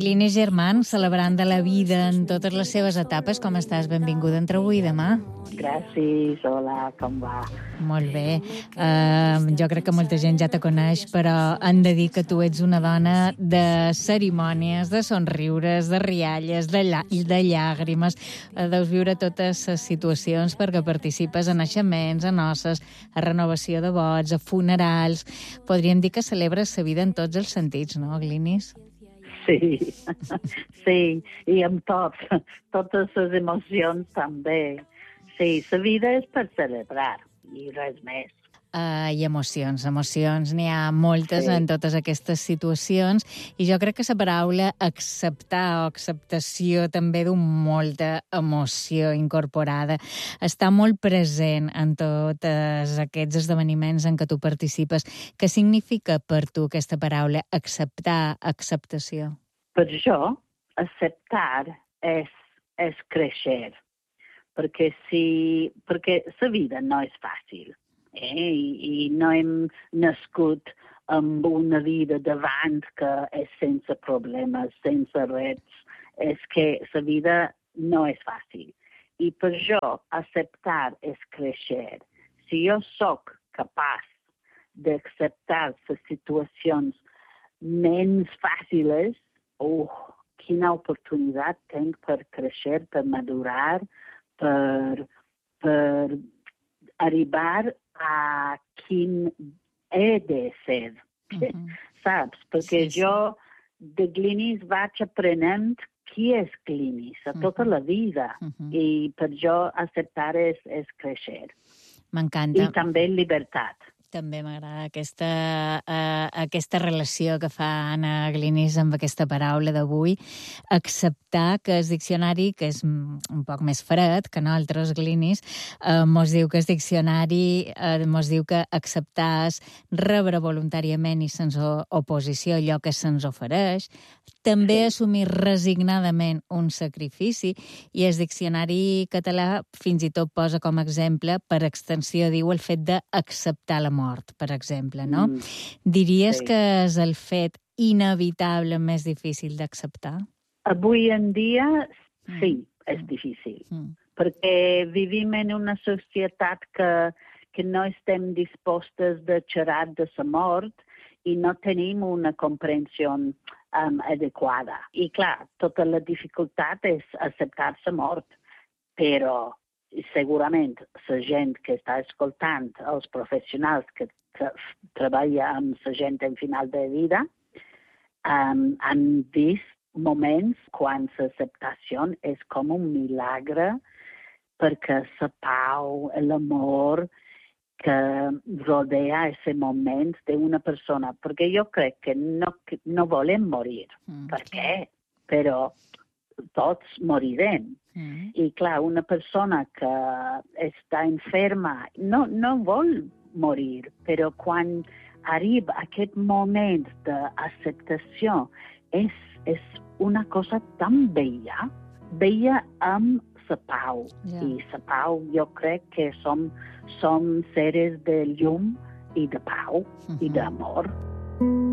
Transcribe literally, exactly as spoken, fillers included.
Glini Germán, celebrant de la vida en totes les seves etapes. Com estàs? Benvinguda entre avui i demà. Gràcies, hola, com va? Molt bé. Uh, jo crec que molta gent ja te coneix, però han de dir que tu ets una dona de cerimònies, de somriures, de rialles, de, lla de llàgrimes. Uh, deus viure totes les situacions perquè participes a naixements, a noces, a renovació de vots, a funerals. Podríem dir que celebres la vida en tots els sentits, no, Glinis? Sí, sí, i amb tot, totes les emocions també. Sí, la vida és per celebrar, i res més. Uh, I emocions, emocions, n'hi ha moltes Sí. en totes aquestes situacions, i jo crec que la paraula acceptar o acceptació també du molta emoció incorporada. Està molt present en tots aquests esdeveniments en què tu participes. Què significa per tu aquesta paraula acceptar, acceptació? Per jo, acceptar és, és créixer, perquè, si, perquè la vida no és fàcil. Eh? I, I no hem nascut amb una vida davant que és sense problemes, sense res. És que la vida no és fàcil. I per jo, acceptar és créixer. Si jo sóc capaç d'acceptar les situacions menys fàcils, oh, quina oportunitat tinc per créixer, per madurar, per, per arribar a quin he de ser, uh-huh. Saps? Perquè sí, sí. Jo de Glinis vaig aprenent qui és Glinis a tota uh-huh. la vida, uh-huh. I per jo acceptar és, és créixer. M'encanta. I també llibertat. També m'agrada aquesta, uh, aquesta relació que fa Anna Glinis amb aquesta paraula d'avui. Acceptar, que el diccionari, que és un poc més fred que nosaltres, Glinis, uh, mos diu que el diccionari uh, mos diu que acceptar és rebre voluntàriament i sense oposició allò que se'ns ofereix, també sí. Assumir resignadament un sacrifici, i el diccionari català fins i tot posa com a exemple, per extensió, diu el fet d'acceptar la mort, per exemple, no? Mm. Diries sí. Que és el fet inevitable més difícil d'acceptar? Avui en dia, sí, mm. és difícil. Mm. Perquè vivim en una societat que, que no estem dispostes de xerrar de la mort i no tenim una comprensió um, adequada. I clar, tota la dificultat és acceptar la mort, però segurament la gent que està escoltant, els professionals que tra treballen amb la gent en final de vida, um, han vist moments quan l'acceptació és com un milagre, perquè la pau, l'amor que rodea aquest moment d'una persona. Perquè jo crec que no, que no volem morir. Mm. Per què? Però tots morirem. Mm. I clar, una persona que està enferma no, no vol morir, però quan arriba aquest moment d'acceptació és, és una cosa tan bella, bella amb la pau. Yeah. I la pau jo crec que som, som seres de llum i de pau, uh-huh. I d'amor.